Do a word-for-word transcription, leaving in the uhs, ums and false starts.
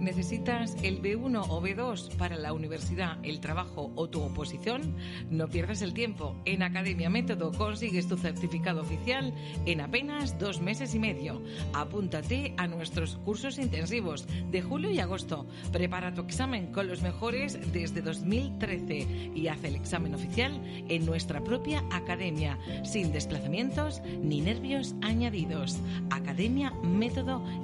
¿Necesitas el B uno o B dos para la universidad, el trabajo o tu oposición? No pierdas el tiempo. En Academia Método consigues tu certificado oficial en apenas dos meses y medio. Apúntate a nuestros cursos intensivos de julio y agosto. Prepara tu examen con los mejores desde dos mil trece y haz el examen oficial en nuestra propia academia, sin desplazamientos ni nervios añadidos. Academia Método